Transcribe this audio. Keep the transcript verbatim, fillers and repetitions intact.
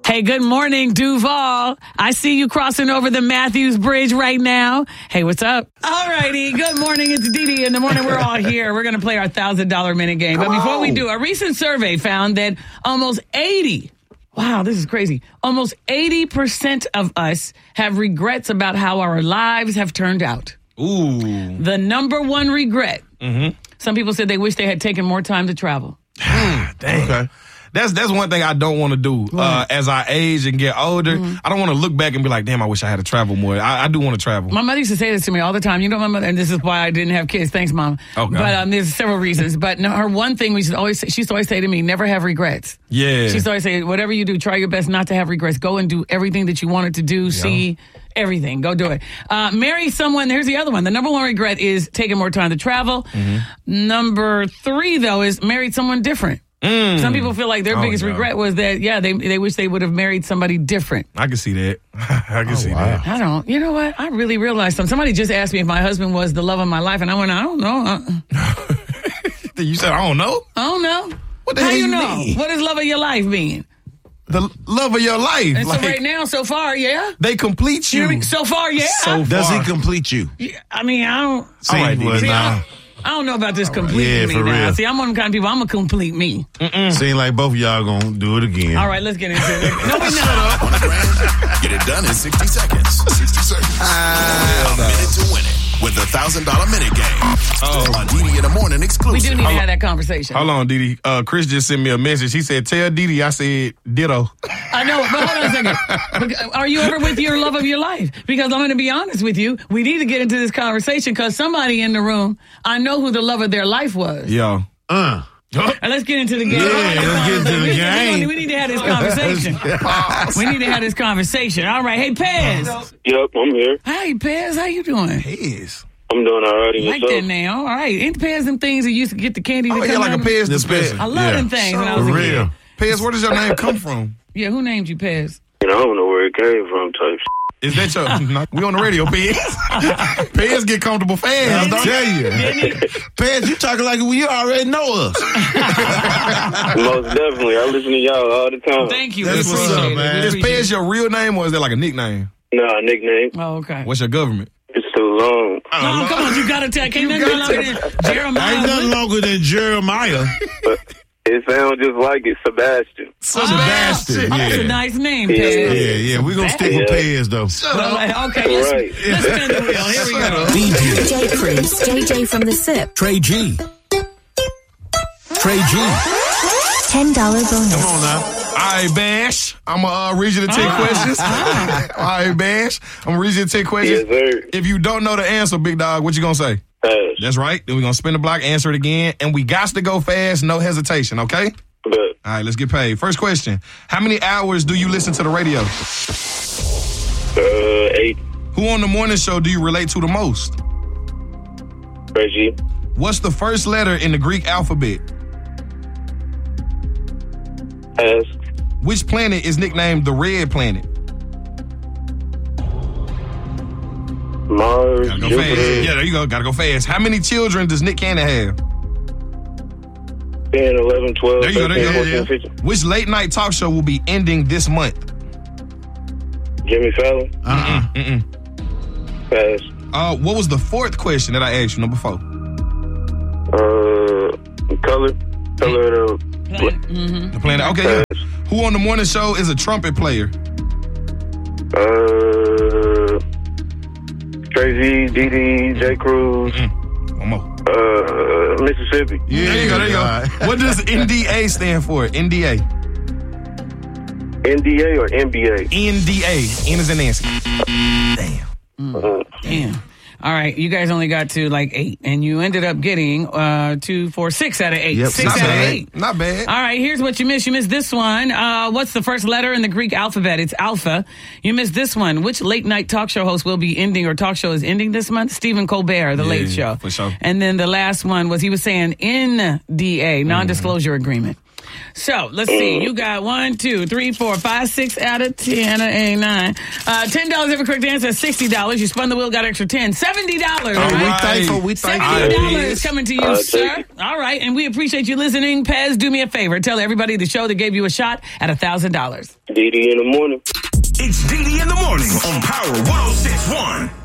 Hey, good morning, Duval. I see you crossing over the Matthews Bridge right now. Hey, what's up? All righty. Good morning. It's Dee Dee in the morning. We're all here. We're going to play our one thousand dollars minute game. But before we do, a recent survey found that almost eighty, wow, this is crazy, almost eighty percent of us have regrets about how our lives have turned out. Ooh. The number one regret. Mm-hmm. Some people said they wish they had taken more time to travel. Dang. Okay. That's that's one thing I don't want to do. Uh, as I age and get older, mm-hmm. I don't want to look back and be like, damn, I wish I had to travel more. I, I do want to travel. My mother used to say this to me all the time. You know, my mother, and this is why I didn't have kids. Thanks, Mom. Okay. But um, there's several reasons. But no, her one thing, we should always say, she used to always say to me, never have regrets. Yeah. She used to always say, whatever you do, try your best not to have regrets. Go and do everything that you wanted to do, yeah. see everything. Go do it. Uh, marry someone. Here's the other one. The number one regret is taking more time to travel. Mm-hmm. Number three, though, is married someone different. Mm. Some people feel like their oh, biggest no. regret was that, yeah, they they wish they would have married somebody different. I can see that. I can oh, see wow. that. I don't. You know what? I really realized something. Somebody just asked me if my husband was the love of my life, and I went, I don't know. Uh-uh. You said, I don't know? I don't know. What the How hell you you know? mean? What does love of your life mean? The love of your life. And like, so right now, so far, yeah. They complete you. You know what I mean? So far, yeah. So far. Does he complete you? Yeah, I mean, I don't. See, All right, well, See, nah. I, don't I don't know about this completing Yeah, me for now. real. See, I'm one of the kind of people, I'm going to complete me. Mm-mm. Seem like both of y'all gonna do it again. All right, let's get into it. No, we're not. On a grand, get it done in sixty seconds. sixty seconds. Ah, a minute to win it with the one thousand dollars minute game. Oh. On Dee Dee in the morning We exclusive. do need to have that conversation. Hold on, Didi. Uh, Chris just sent me a message. He said, tell Didi I said ditto. I know, but hold on a second. Are you ever with your love of your life? Because I'm going to be honest with you. We need to get into this conversation because somebody in the room, I know who the love of their life was. Yo. Uh. And let's get into the game. Yeah, let's get into the we, game. We need to have this conversation. we need to have this conversation. All right. Hey, Pez. Yep, I'm here. Hey, Pez. How you doing? Pez. I'm doing all right. Like yourself? that now. All right. Ain't Pez them things that used to get the candy to Oh, come yeah, like out a of? Pez The dispenser. I love Yeah. them things when I was For a kid. real. Pez, where does your name come from? Yeah, who named you Pez? You know, I don't know where it came from type shit. Is that your... we on the radio, Pez. Pez get comfortable fast, I don't tell you. Pez, you talking like you already know us. Most definitely. I listen to y'all all the time. Thank you. That's we what's appreciate up, it. man. We Is appreciate Pez your real name or is that like a nickname? Nah, nickname. it. Oh, okay. What's your government? It's too long. No, come on, you gotta tell. Can't nothing be longer than Jeremiah. Ain't nothing longer than Jeremiah. It sounds just like it, Sebastian. Sebastian. Oh, that's a Yeah. nice name, Yeah. Pez. Yeah, yeah. We're gonna stick with Yeah. Pez though. Well, okay, let's, Right. let's spin the wheel. Here we go. D J J Cruz, J J from the Sip, Trey G. Trey G. ten dollars bonus. Come on now. All right, Bash. I'm going to uh, read you the ten questions. All right, Bash. I'm going to read you the ten questions. Yes, sir. If you don't know the answer, big dog, what you going to say? Pass. That's right. Then we're going to spin the block, answer it again. And we got to go fast, no hesitation, okay? But All right, let's get paid. First question. How many hours do you listen to the radio? uh, eight. Who on the morning show do you relate to the most? Reggie. What's the first letter in the Greek alphabet? Pass. Which planet is nicknamed the Red Planet? Mars. Gotta go Jupiter. fast. Yeah, there you go. Gotta go fast. How many children does Nick Cannon have? ten, eleven, twelve, There you go. There you thirteen, go. fourteen, fifteen. Which late night talk show will be ending this month? Jimmy Fallon. Uh-uh. Mm-mm. Pass. Uh, what was the fourth question that I asked you, number four? Uh, color. Color of the... Mm-hmm. The planet. Okay, yeah. Who on the morning show is a trumpet player? Uh, Trey Z, D D, J Cruz, Mm. One more. uh, Mississippi. Yeah, There you go. There you go. all right. What does N D A stand for? N D A. N D A or N B A? N D A. N is in Nancy. Damn. Uh, Damn. All right, you guys only got to like eight, and you ended up getting uh, two, four, six out of eight. Yep, six Not out of bad. eight. Not bad. All right, here's what you missed. You missed this one. Uh, what's the first letter in the Greek alphabet? It's Alpha. You missed this one. Which late night talk show host will be ending or talk show is ending this month? Stephen Colbert, The Yeah, Late Show. for sure. And then the last one was he was saying N D A, non-disclosure agreement. So let's see. You got one, two, three, four, five, six out of ten, eight, nine. Uh, ten dollars every correct answer. Sixty dollars. You spun the wheel, got extra ten. Seventy dollars. Oh, Right? we thankful. We thankful. Seventy dollars coming to you, Uh, sir. take All right, and we appreciate you listening. Pez, do me a favor. Tell everybody the show that gave you a shot at a thousand dollars. D D in the morning. It's D D in the morning on Power one oh six point one.